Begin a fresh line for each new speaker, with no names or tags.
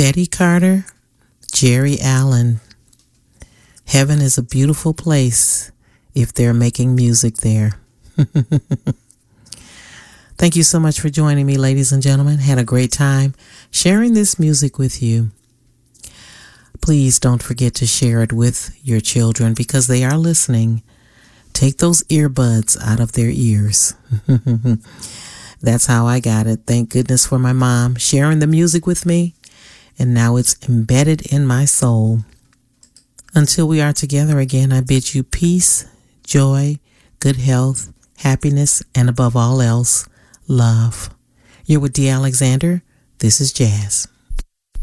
Betty Carter, Jerry Allen. Heaven is a beautiful place if they're making music there. Thank you so much for joining me, ladies and gentlemen. Had a great time sharing this music with you. Please don't forget to share it with your children because they are listening. Take those earbuds out of their ears. That's how I got it. Thank goodness for my mom sharing the music with me. And now it's embedded in my soul. Until we are together again, I bid you peace, joy, good health, happiness, and above all else, love. You're with D. Alexander. This is Jazz.